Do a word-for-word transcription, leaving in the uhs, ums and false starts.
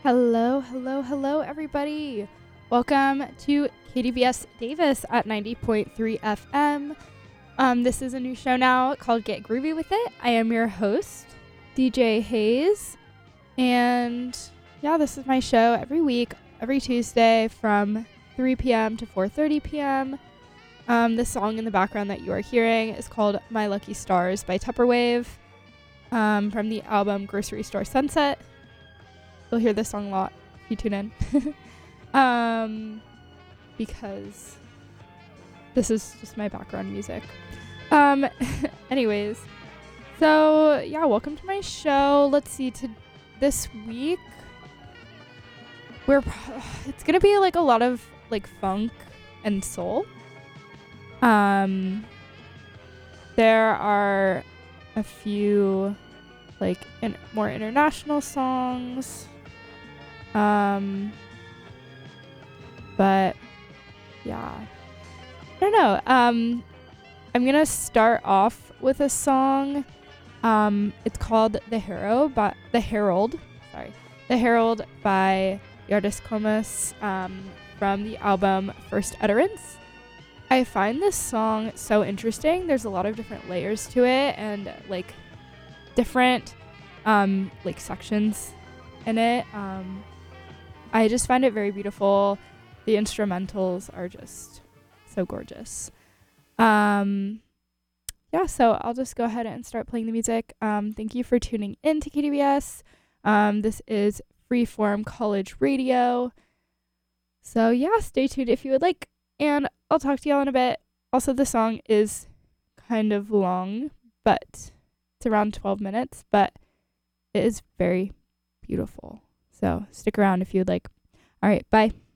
Hello, hello, hello, everybody. Welcome to K D V S Davis at ninety point three F M. Um, this is a new show now called Get Groovy With It. I am your host, D J Hayes. And yeah, this is my show every week, every Tuesday from three p.m. to four thirty p.m. Um, the song in the background that you are hearing is called My Lucky Stars by Tupperwave um, from the album Grocery Store Sunset. You'll hear this song a lot if you tune in. um, because this is just my background music. Um, anyways, so yeah, welcome to my show. Let's see, to this week, we're pro- it's gonna be like a lot of like funk and soul. Um, there are a few like in- more international songs. Um, but yeah, I don't know. Um, I'm gonna start off with a song. Um, it's called "The Hero" by The Herald. Sorry, "The Herald" by Yardis Comas um, from the album First Utterance. I find this song so interesting. There's a lot of different layers to it, and like different um, like sections in it. Um, I just find it very beautiful. The instrumentals are just so gorgeous. Um, yeah, so I'll just go ahead and start playing the music. Um, thank you for tuning in to K D V S. Um, this is Freeform College Radio. So yeah, stay tuned if you would like, and I'll talk to y'all in a bit. Also, the song is kind of long, but it's around twelve minutes, but it is very beautiful. So stick around if you would like. All right, bye.